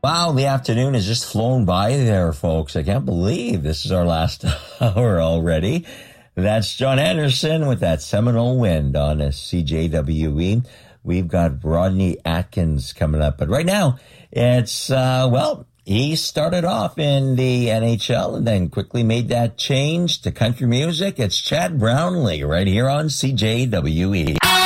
Wow, the afternoon has just flown by there, folks. I can't believe this is our last hour already. That's John Anderson with that Seminole Wind on a CJWE. We've got Rodney Atkins coming up. But right now, it's, he started off in the NHL and then quickly made that change to country music. It's Chad Brownlee right here on CJWE.